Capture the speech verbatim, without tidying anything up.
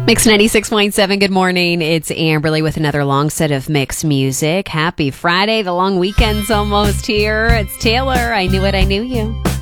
Mix ninety-six point seven, good morning. It's Amberly with another long set of mixed music. Happy Friday. The long weekend's almost here. It's Taylor. I knew it, I knew you.